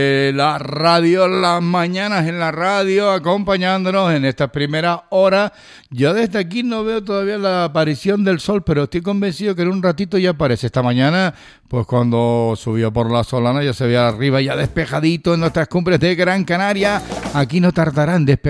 La radio, las mañanas en la radio, acompañándonos en esta primera hora. Yo desde aquí no veo todavía la aparición del sol, pero estoy convencido que en un ratito ya aparece. Esta mañana, pues cuando subió por la Solana, ya se ve arriba ya despejadito en nuestras cumbres de Gran Canaria. Aquí no tardarán despejar.